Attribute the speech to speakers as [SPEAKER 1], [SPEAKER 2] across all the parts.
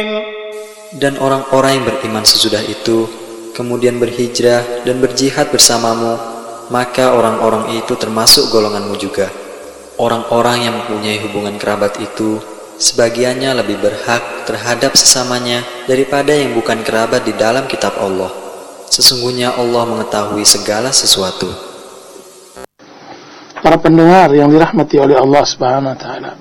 [SPEAKER 1] Dan orang-orang yang beriman sesudah itu kemudian berhijrah dan berjihad bersamamu, maka orang-orang itu termasuk golonganmu juga. Orang-orang yang mempunyai hubungan kerabat itu sebagiannya lebih berhak terhadap sesamanya daripada yang bukan kerabat di dalam kitab Allah. Sesungguhnya Allah mengetahui segala sesuatu.
[SPEAKER 2] Para pendengar yang dirahmati oleh Allah Subhanahu wa taala,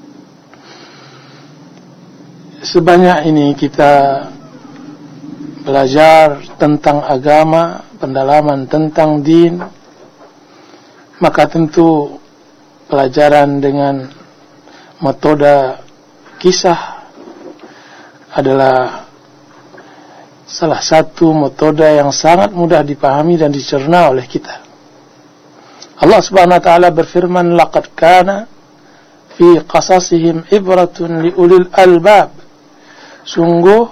[SPEAKER 2] sebanyak ini kita belajar tentang agama, pendalaman tentang din, maka tentu pelajaran dengan metode kisah adalah salah satu metode yang sangat mudah dipahami dan dicerna oleh kita. Allah Subhanahu wa taala berfirman, "Laqad kana fi qasasihim ibratun liulil albab." Sungguh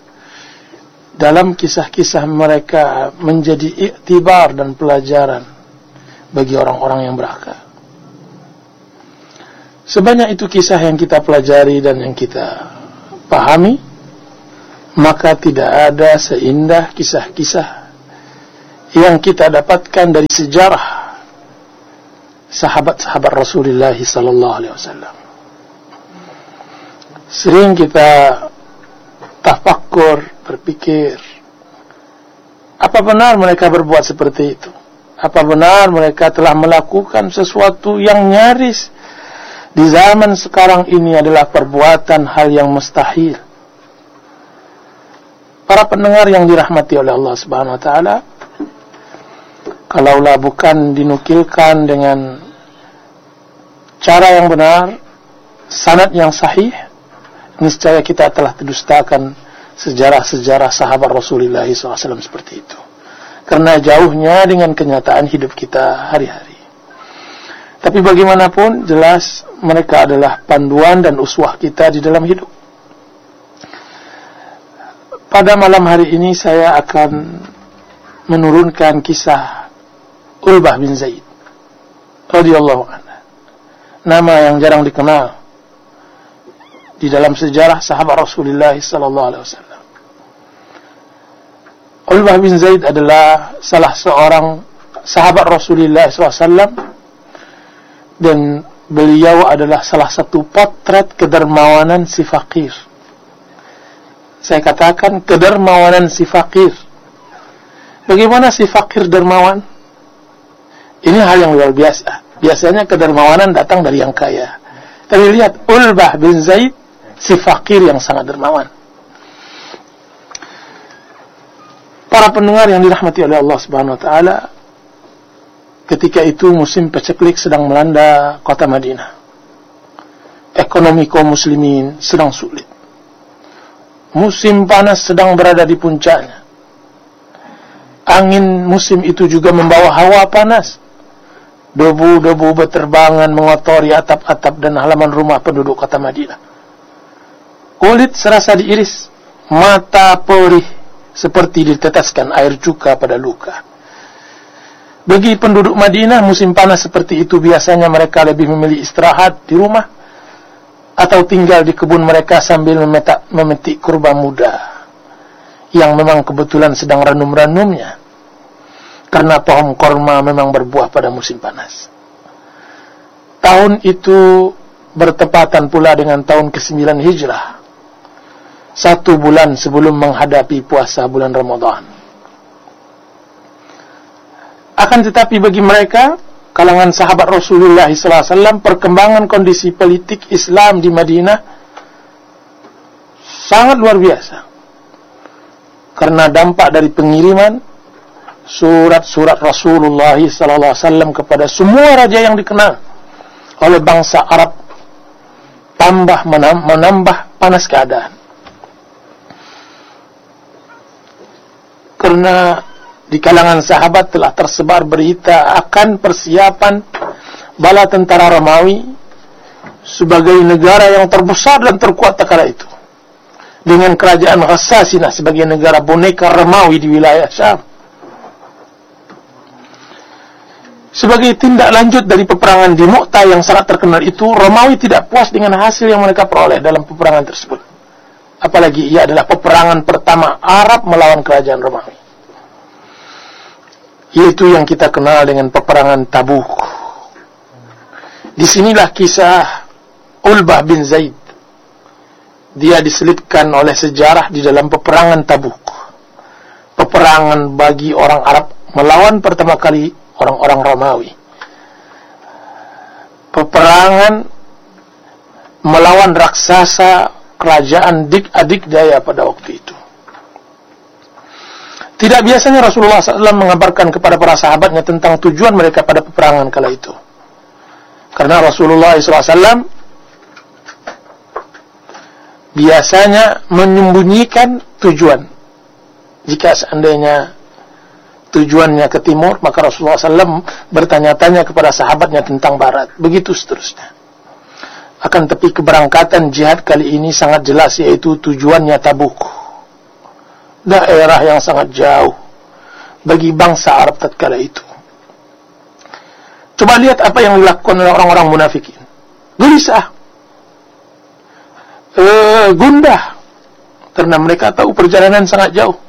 [SPEAKER 2] dalam kisah-kisah mereka menjadi iktibar dan pelajaran bagi orang-orang yang berakal. Sebanyak itu kisah yang kita pelajari dan yang kita pahami, maka tidak ada seindah kisah-kisah yang kita dapatkan dari sejarah sahabat-sahabat Rasulullah sallallahu alaihi wasallam. Sering kita tafakkur, berpikir, apa benar mereka berbuat seperti itu? Apa benar mereka telah melakukan sesuatu yang nyaris di zaman sekarang ini adalah perbuatan hal yang mustahil? Para pendengar yang dirahmati oleh Allah Subhanahu wa taala, kalaulah bukan dinukilkan dengan cara yang benar, sanad yang sahih, niscaya kita telah dustakan sejarah-sejarah sahabat Rasulullah SAW seperti itu. Karena jauhnya dengan kenyataan hidup kita hari-hari. Tapi bagaimanapun, jelas mereka adalah panduan dan uswah kita di dalam hidup. Pada malam hari ini saya akan menurunkan kisah Ulbah bin Zaid radhiyallahu anhu. Nama yang jarang dikenal di dalam sejarah sahabat Rasulullah sallallahu alaihi wasallam. Ulbah bin Zaid adalah salah seorang sahabat Rasulullah sallallahu alaihi wasallam, dan beliau adalah salah satu potret kedermawanan si fakir. Saya katakan kedermawanan si fakir. Bagaimana si fakir dermawan? Ini hal yang luar biasa. Biasanya kedermawanan datang dari yang kaya. Tapi lihat Ulbah bin Zaid, si fakir yang sangat dermawan. Para pendengar yang dirahmati oleh Allah Subhanahu wa taala, ketika itu musim paceklik sedang melanda kota Madinah. Ekonomi kaum muslimin sedang sulit. Musim panas sedang berada di puncaknya. Angin musim itu juga membawa hawa panas. Debu-debu berterbangan mengotori atap-atap dan halaman rumah penduduk kota Madinah. Kulit serasa diiris, mata perih seperti diteteskan air cuka pada luka. Bagi penduduk Madinah, musim panas seperti itu biasanya mereka lebih memilih istirahat di rumah atau tinggal di kebun mereka sambil memetik kurma muda yang memang kebetulan sedang ranum-ranumnya, karena pohon kurma memang berbuah pada musim panas. Tahun itu bertepatan pula dengan tahun ke-9 Hijrah, 1 bulan sebelum menghadapi puasa bulan Ramadan. Akan tetapi bagi mereka, kalangan sahabat Rasulullah SAW, perkembangan kondisi politik Islam di Madinah sangat luar biasa. Karena dampak dari pengiriman surat-surat Rasulullah SAW kepada semua raja yang dikenal oleh bangsa Arab, tambah menambah panas keadaan. Karena di kalangan sahabat telah tersebar berita akan persiapan bala tentara Romawi sebagai negara yang terbesar dan terkuat kala itu, dengan kerajaan Ghassasinah sebagai negara boneka Romawi di wilayah Syam. Sebagai tindak lanjut dari peperangan di Mu'tah yang sangat terkenal itu, Romawi tidak puas dengan hasil yang mereka peroleh dalam peperangan tersebut. apalagi ia adalah peperangan pertama Arab melawan kerajaan Romawi, yaitu yang kita kenal dengan peperangan Tabuk. Disinilah kisah Ulbah bin Zaid. Dia diselipkan oleh sejarah di dalam peperangan Tabuk, peperangan bagi orang Arab melawan pertama kali orang-orang Romawi, peperangan melawan raksasa kerajaan Dik-Adikdaya pada waktu itu. Tidak biasanya Rasulullah SAW mengabarkan kepada para sahabatnya tentang tujuan mereka pada peperangan kala itu, karena Rasulullah SAW biasanya menyembunyikan tujuan. Jika seandainya tujuannya ke timur, maka Rasulullah SAW bertanya-tanya kepada sahabatnya tentang barat. Begitu seterusnya. Akan tetapi keberangkatan jihad kali ini sangat jelas, yaitu tujuannya Tabuk, daerah yang sangat jauh bagi bangsa Arab tatkala itu. Coba lihat apa yang dilakukan oleh orang-orang munafikin. Gelisah, gundah, karena mereka tahu perjalanan sangat jauh.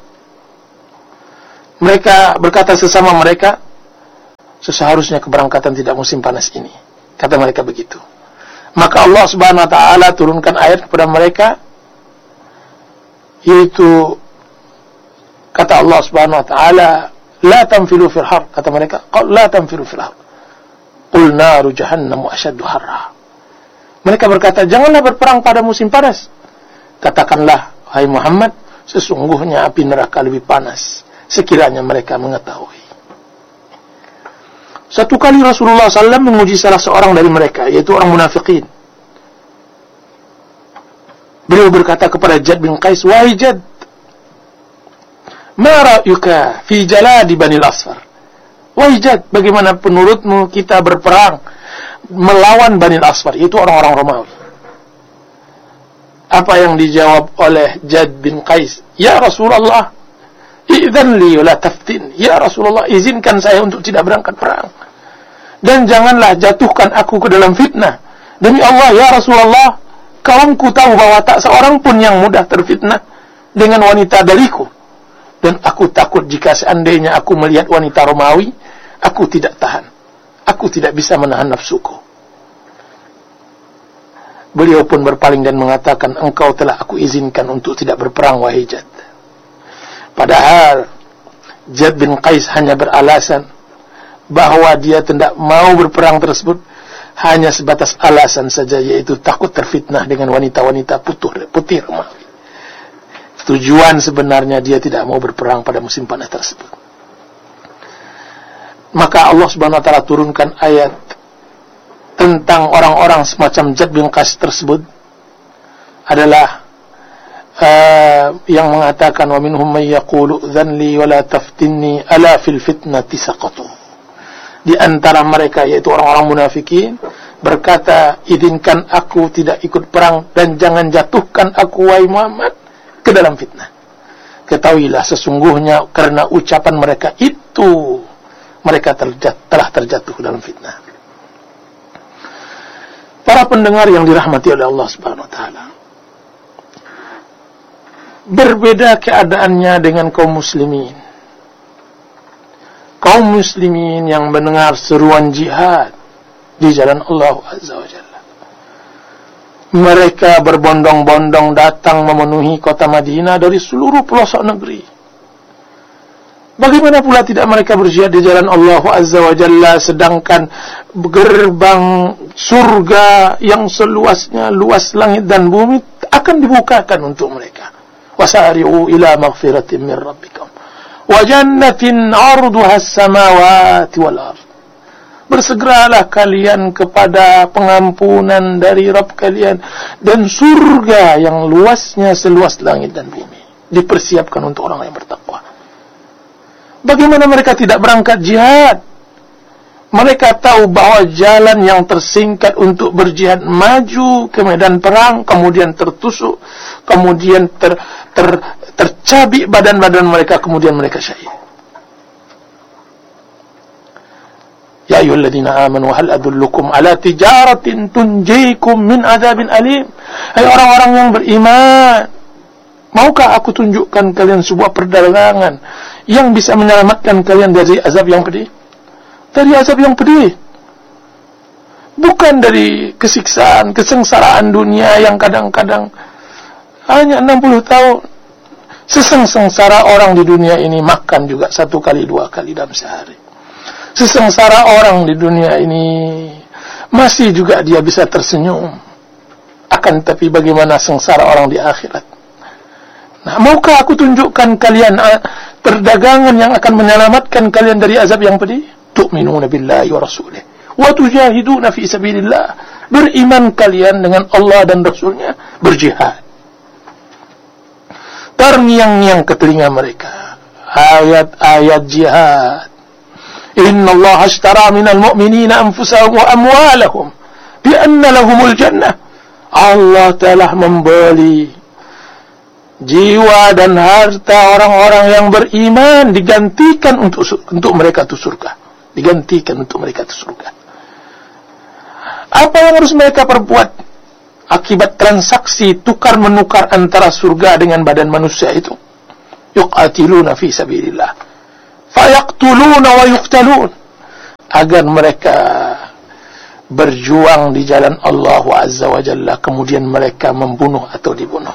[SPEAKER 2] Mereka berkata sesama mereka, seharusnya keberangkatan tidak musim panas ini. Kata mereka begitu. Maka Allah Subhanahu wa taala turunkan ayat kepada mereka, yaitu kata Allah Subhanahu wa taala, la tanfiru fil har. Kata mereka, la tanfiru fil har, qul naru jahannam asyaddu harra. Mereka berkata, janganlah berperang pada musim panas. Katakanlah, hai Muhammad, sesungguhnya api neraka lebih panas, sekiranya mereka mengetahui. Satu kali Rasulullah SAW menguji salah seorang dari mereka, yaitu orang munafikin. Beliau berkata kepada Jad bin Qais, wahai Jad, ma ra'yuka fi jaladi Bani al-Asfar. Wahai Jad, bagaimana penurutmu kita berperang melawan Bani al-Asfar, yaitu orang-orang Romawi? Apa yang dijawab oleh Jad bin Qais? Ya Rasulullah, idzan li wa la taftin. Ya Rasulullah, izinkan saya untuk tidak berangkat perang, dan janganlah jatuhkan aku ke dalam fitnah. Demi Allah ya Rasulullah, kaumku tahu bahwa tak seorang pun yang mudah terfitnah dengan wanita dariku, dan aku takut jika seandainya aku melihat wanita Romawi, aku tidak tahan, aku tidak bisa menahan nafsuku. Beliau pun berpaling dan mengatakan, engkau telah aku izinkan untuk tidak berperang, wahai Jad. Padahal Jad bin Qais hanya beralasan bahwa dia tidak mau berperang tersebut hanya sebatas alasan saja, yaitu takut terfitnah dengan wanita-wanita putih Romawi. Tujuan sebenarnya dia tidak mau berperang pada musim panas tersebut. Maka Allah Subhanahu wa taala turunkan ayat tentang orang-orang semacam Jad bin Qais tersebut, adalah yang mengatakan, wa minhum man yaqulu dhanli wa la taftinni ala fil fitnati saqatu. Di antara mereka, yaitu orang-orang munafikin, berkata, izinkan aku tidak ikut perang dan jangan jatuhkan aku, wahai Muhammad, ke dalam fitnah. Ketahuilah sesungguhnya karena ucapan mereka itu, mereka telah terjatuh dalam fitnah. Para pendengar yang dirahmati oleh Allah Subhanahu wa taala, berbeda keadaannya dengan kaum muslimin. Kaum muslimin yang mendengar seruan jihad di jalan Allah Azza wa Jalla, mereka berbondong-bondong datang memenuhi kota Madinah dari seluruh pelosok negeri. Bagaimana pula tidak mereka berjihad di jalan Allah Azza wa Jalla, sedangkan gerbang surga yang seluasnya luas langit dan bumi akan dibukakan untuk mereka. Wasari'u ila maghfiratin min rabbikum wa jannatin 'arduha as-samawati wal ardh. Bersegeralah kalian kepada pengampunan dari Rabb kalian dan surga yang luasnya seluas langit dan bumi, dipersiapkan untuk orang yang bertakwa. Bagaimana mereka tidak berangkat jihad? Mereka tahu bahwa jalan yang tersingkat untuk berjihad, maju ke medan perang, kemudian tertusuk, kemudian tercabik badan-badan mereka, kemudian mereka syahid. Ya ayyuhalladzina amanu hal adullukum ala tijaratin tunjikum min adzabin alim. Hai orang-orang yang beriman, Maukah aku tunjukkan kalian sebuah perdagangan yang bisa menyelamatkan kalian dari azab yang pedih? Dari azab yang pedih. Bukan dari kesiksaan, kesengsaraan dunia yang kadang-kadang hanya 60 tahun. Sesengsara orang di dunia ini makan juga 1 kali 2 kali dalam sehari. Sesengsara orang di dunia ini masih juga dia bisa tersenyum. Akan tapi bagaimana sengsara orang di akhirat? Nah, maukah aku tunjukkan kalian perdagangan yang akan menyelamatkan kalian dari azab yang pedih? Tu'minuna billahi wa rasulih wa tujahiduna fi sabilillah. Beriman kalian dengan Allah dan Rasulnya, berjihad. Terngiang-ngiang ke telinga mereka ayat-ayat jihad. Innallaha ashtara minal mu'minina anfusahum wa amwalahum bi anna lahumul jannah. Allah telah membeli jiwa dan harta orang-orang yang beriman, digantikan untuk mereka itu surga. Digantikan untuk mereka itu surga. Apa yang harus mereka perbuat akibat transaksi tukar-menukar antara surga dengan badan manusia itu? Yuqatiluna fi sabilillah fayaqtuluna wa yuqtalun. Agar mereka berjuang di jalan Allah Azza wa Jalla, kemudian mereka membunuh atau dibunuh.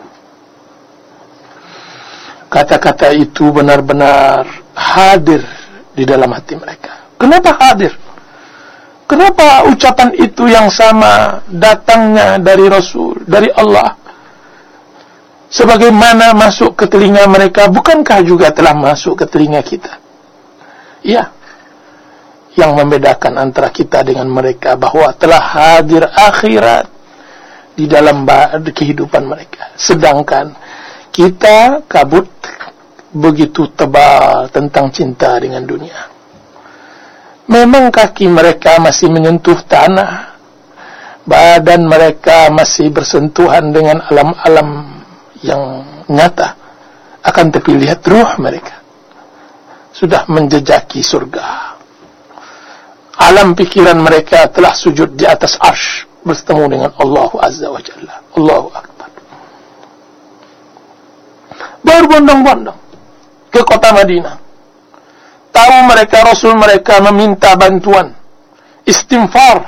[SPEAKER 2] Kata-kata itu benar-benar hadir di dalam hati mereka. Kenapa hadir? Kenapa ucapan itu yang sama datangnya dari Rasul, dari Allah, sebagaimana masuk ke telinga mereka, bukankah juga telah masuk ke telinga kita? Ya. Yang membedakan antara kita dengan mereka bahwa telah hadir akhirat di dalam kehidupan mereka. Sedangkan kita kabut begitu tebal tentang cinta dengan dunia. Memang kaki mereka masih menyentuh tanah, badan mereka masih bersentuhan dengan alam-alam yang nyata. Akan tapi lihat ruh mereka sudah menjejaki surga. Alam pikiran mereka telah sujud di atas arsy bertemu dengan Allah Azza wa Jalla. Allahu Akbar. Berbondong-bondong ke kota Madinah. Tahu mereka, Rasul mereka meminta bantuan, istighfar.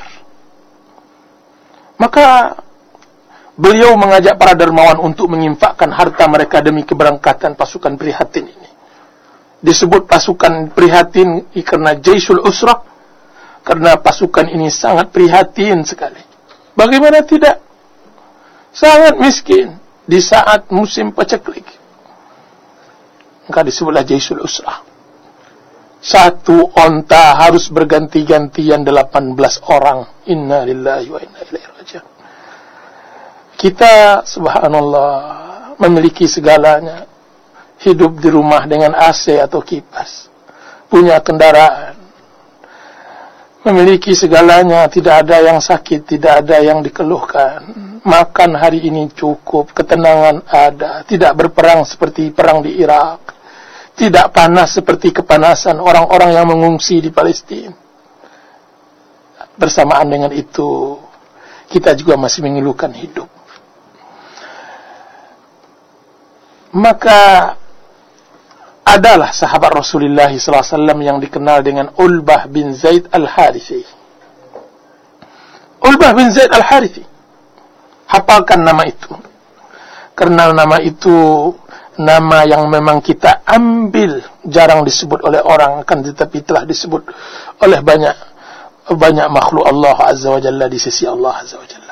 [SPEAKER 2] Maka beliau mengajak para dermawan untuk menginfakkan harta mereka demi keberangkatan pasukan prihatin ini. Disebut pasukan prihatin karena Jaisul Usrah, karena pasukan ini sangat prihatin sekali. Bagaimana tidak? Sangat miskin di saat musim paceklik. Maka disebutlah Jaisul Usrah. Satu onta harus berganti-gantian 18 orang. Inna lillahi wa inna ilaihi raji'un. Kita subhanallah memiliki segalanya. Hidup di rumah dengan AC atau kipas. Punya kendaraan. Memiliki segalanya, tidak ada yang sakit, tidak ada yang dikeluhkan. Makan hari ini cukup, ketenangan ada, tidak berperang seperti perang di Irak. Tidak panas seperti kepanasan orang-orang yang mengungsi di Palestina. Bersamaan dengan itu, kita juga masih mengeluhkan hidup. Maka adalah sahabat Rasulullah SAW yang dikenal dengan Ulbah bin Zaid Al-Harithi. Ulbah bin Zaid Al-Harithi. Hafalkan nama itu. Karena nama itu nama yang memang kita ambil, jarang disebut oleh orang, akan tetapi telah disebut oleh banyak makhluk Allah Azza wa Jalla di sisi Allah Azza wa Jalla.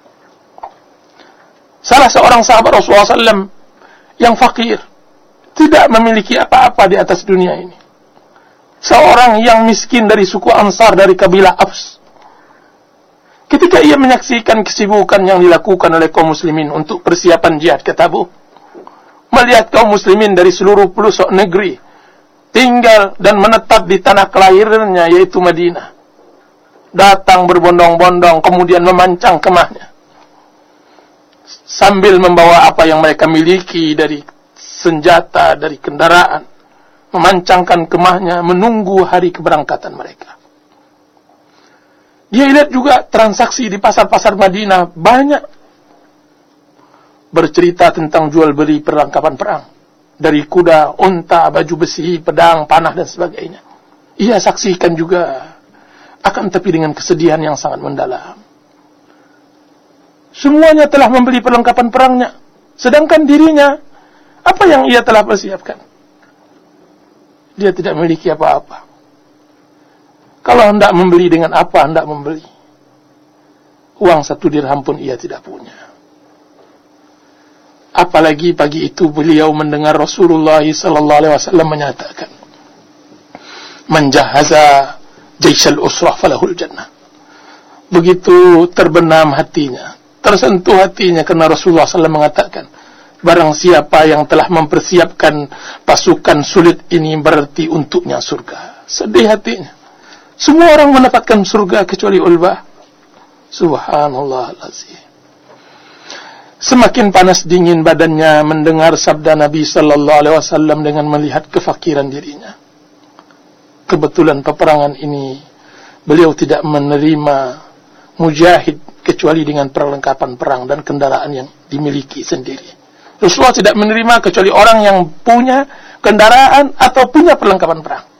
[SPEAKER 2] Salah seorang sahabat Rasulullah SAW yang fakir, tidak memiliki apa-apa di atas dunia ini. Seorang yang miskin dari suku Ansar, dari kabilah Aws. Ketika ia menyaksikan kesibukan yang dilakukan oleh kaum muslimin untuk persiapan jihad ke Tabuk, melihat kaum muslimin dari seluruh pelosok negeri tinggal dan menetap di tanah kelahirannya, yaitu Madinah, datang berbondong-bondong, kemudian memancang kemahnya sambil membawa apa yang mereka miliki dari senjata, dari kendaraan, memancangkan kemahnya, menunggu hari keberangkatan mereka. Dia lihat juga transaksi di pasar-pasar Madinah, banyak bercerita tentang jual beli perlengkapan perang. Dari kuda, unta, baju besi, pedang, panah dan sebagainya. Ia saksikan juga, akan tapi dengan kesedihan yang sangat mendalam. Semuanya telah membeli perlengkapan perangnya, sedangkan dirinya, apa yang ia telah persiapkan? Dia tidak memiliki apa-apa. Kalau hendak membeli, dengan apa hendak membeli? Uang 1 dirham pun ia tidak punya. Apalagi pagi itu beliau mendengar Rasulullah SAW menyatakan, "Man jahaza jaisyal usrah falahul jannah." Begitu terbenam hatinya, tersentuh hatinya, karena Rasulullah SAW mengatakan, barang siapa yang telah mempersiapkan pasukan sulit ini, berarti untuknya surga. Sedih hatinya. Semua orang mendapatkan surga kecuali Ulbah. Subhanallahal-azim. Semakin panas dingin badannya mendengar sabda Nabi sallallahu alaihi wasallam dengan melihat kefakiran dirinya. Kebetulan peperangan ini beliau tidak menerima mujahid kecuali dengan perlengkapan perang dan kendaraan yang dimiliki sendiri. Rasulullah tidak menerima kecuali orang yang punya kendaraan atau punya perlengkapan perang.